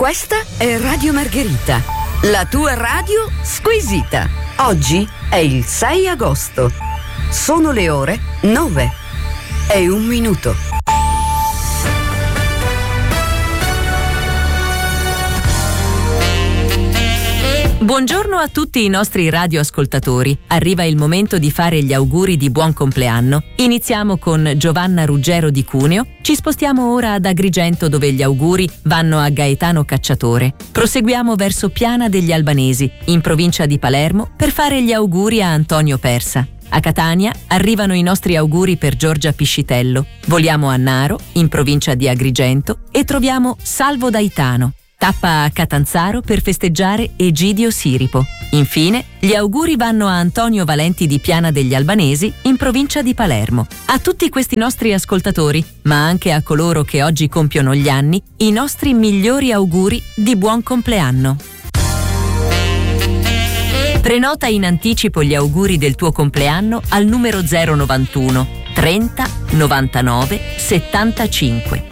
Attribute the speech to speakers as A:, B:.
A: Questa è Radio Margherita, la tua radio squisita. Oggi è il 6 agosto. Sono le ore 9:01.
B: Buongiorno a tutti i nostri radioascoltatori. Arriva il momento di fare gli auguri di buon compleanno. Iniziamo con Giovanna Ruggero di Cuneo. Ci spostiamo ora ad Agrigento, dove gli auguri vanno a Gaetano Cacciatore. Proseguiamo verso Piana degli Albanesi, in provincia di Palermo, per fare gli auguri a Antonio Persa. A Catania arrivano i nostri auguri per Giorgia Piscitello. Voliamo a Naro, in provincia di Agrigento, e troviamo Salvo Daitano. Tappa a Catanzaro per festeggiare Egidio Siripo. Infine, gli auguri vanno a Antonio Valenti di Piana degli Albanesi, in provincia di Palermo. A tutti questi nostri ascoltatori, ma anche a coloro che oggi compiono gli anni, i nostri migliori auguri di buon compleanno. Prenota in anticipo gli auguri del tuo compleanno al numero 091 30 99 75.